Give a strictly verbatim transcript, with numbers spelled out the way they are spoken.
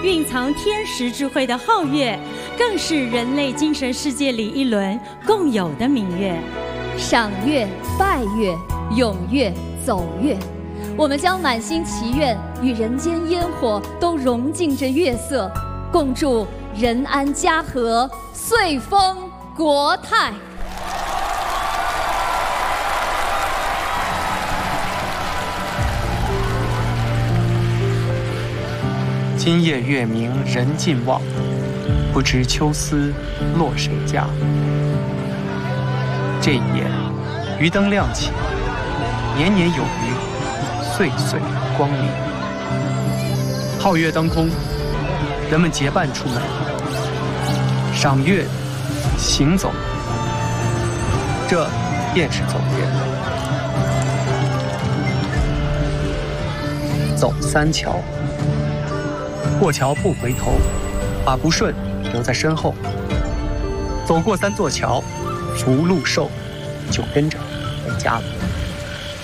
蕴藏天时智慧的皓月，更是人类精神世界里一轮共有的明月。 赏月、拜月、咏月、走月，我们将满心祈愿与人间烟火都融进这月色，共祝人安家和，岁丰国泰。 今夜月明人尽望，不知秋思落谁家。这一夜，渔灯亮起，年年有余，岁岁光明。皓月当空，人们结伴出门，赏月、行走，这便是走月。走三桥，过桥不回头，把不顺留在身后。走过三座桥，福禄寿就跟着回家了。